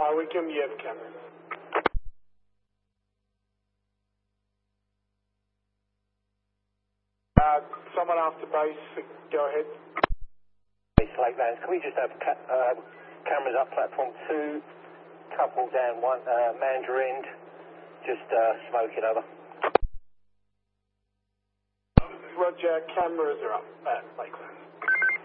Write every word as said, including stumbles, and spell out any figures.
Uh, we can, you have cameras. Uh, someone after base, go ahead. Lake Vans, can we just have ca uh, cameras up platform two, couple down one, uh, Mandarin, just uh, smoking over. Roger, cameras are up at Lake Vans.